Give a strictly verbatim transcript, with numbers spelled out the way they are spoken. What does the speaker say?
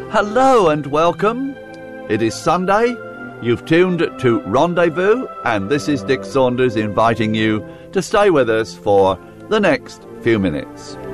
Hello and welcome. It is Sunday. You've tuned to Rendezvous, and this is Dick Saunders inviting you to stay with us for the next few minutes.